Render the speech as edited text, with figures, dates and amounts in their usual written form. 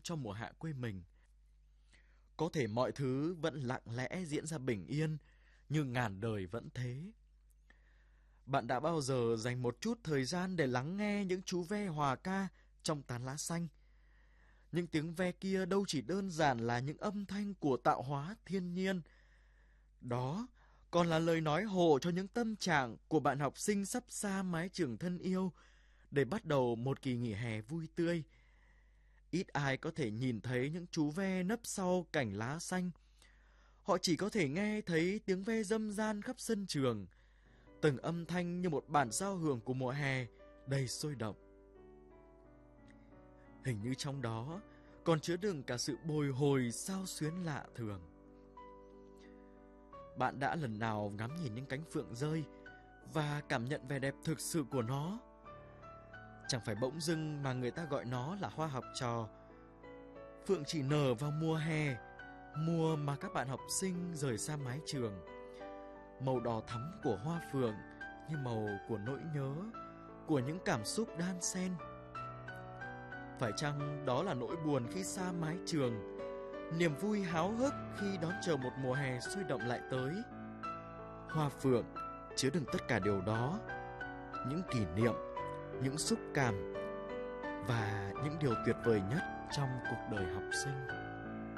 cho mùa hạ quê mình. Có thể mọi thứ vẫn lặng lẽ diễn ra bình yên, như ngàn đời vẫn thế. Bạn đã bao giờ dành một chút thời gian để lắng nghe những chú ve hòa ca trong tán lá xanh? Những tiếng ve kia đâu chỉ đơn giản là những âm thanh của tạo hóa thiên nhiên. Đó còn là lời nói hộ cho những tâm trạng của bạn học sinh sắp xa mái trường thân yêu để bắt đầu một kỳ nghỉ hè vui tươi. Ít ai có thể nhìn thấy những chú ve nấp sau cành lá xanh. Họ chỉ có thể nghe thấy tiếng ve râm ran khắp sân trường, từng âm thanh như một bản giao hưởng của mùa hè đầy sôi động. Hình như trong đó còn chứa đựng cả sự bồi hồi xao xuyến lạ thường. Bạn đã lần nào ngắm nhìn những cánh phượng rơi và cảm nhận vẻ đẹp thực sự của nó? Chẳng phải bỗng dưng mà người ta gọi nó là hoa học trò. Phượng chỉ nở vào mùa hè, mùa mà các bạn học sinh rời xa mái trường. Màu đỏ thắm của hoa phượng như màu của nỗi nhớ, của những cảm xúc đan xen. Phải chăng đó là nỗi buồn khi xa mái trường, niềm vui háo hức khi đón chờ một mùa hè sôi động lại tới? Hoa phượng chứa đựng tất cả điều đó, những kỷ niệm, những xúc cảm và những điều tuyệt vời nhất trong cuộc đời học sinh.